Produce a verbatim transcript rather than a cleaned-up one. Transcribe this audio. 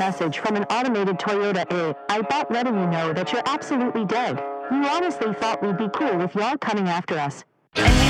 message from an automated Toyota A. I bot letting you know that you're absolutely dead. You honestly thought we'd be cool with y'all coming after us. And we